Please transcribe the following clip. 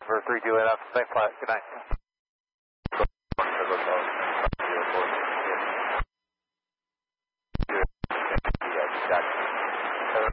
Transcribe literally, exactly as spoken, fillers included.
for three two eight, thanks, flight. Good night.